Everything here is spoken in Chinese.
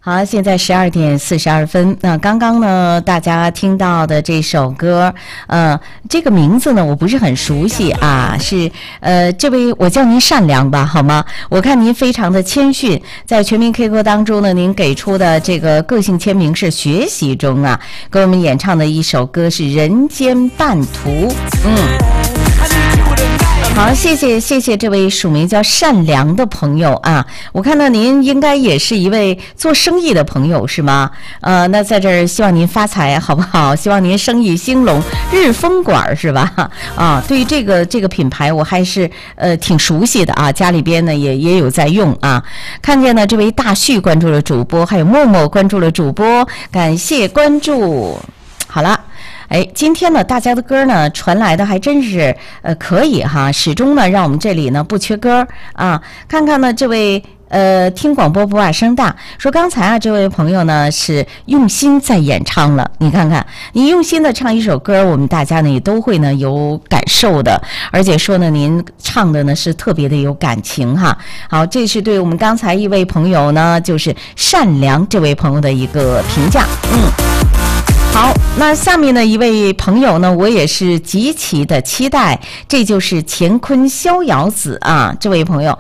好，现在12:42。那刚刚呢，大家听到的这首歌，这个名字呢，我不是很熟悉啊，是这位我叫您善良吧，好吗？我看您非常的谦逊，在全民 K 歌当中呢，您给出的这个个性签名是学习中啊，给我们演唱的一首歌是《人间半途》。好，谢谢这位署名叫善良的朋友啊！我看到您应该也是一位做生意的朋友是吗？那在这儿希望您发财好不好？希望您生意兴隆，日丰馆是吧？啊，对于这个品牌我还是挺熟悉的啊，家里边呢也有在用啊。看见呢这位大旭关注了主播，还有默默关注了主播，感谢关注。好了。今天呢，大家的歌呢传来的还真是可以哈，始终呢让我们这里呢不缺歌啊。看看呢这位听广播不怕声大，说刚才啊这位朋友呢是用心在演唱了，你看看你用心的唱一首歌，我们大家呢也都会呢有感受的，而且说呢您唱的呢是特别的有感情哈。好，这是对我们刚才一位朋友呢就是善良这位朋友的一个评价。好，那下面的一位朋友呢，我也是极其的期待，这就是乾坤逍遥子啊，这位朋友